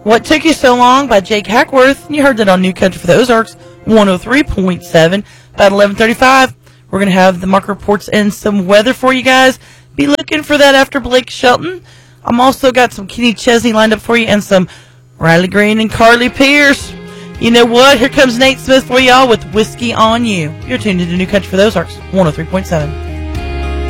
What Took You So Long by Jake Hackworth. You heard that on New Country for the Ozarks, 103.7. About 11:35, we're going to have the market reports and some weather for you guys. Be looking for that after Blake Shelton. I'm also got some Kenny Chesney lined up for you and some Riley Green and Carly Pierce. You know what? Here comes Nate Smith for y'all with Whiskey on You. You're tuned into New Country for the Ozarks, 103.7.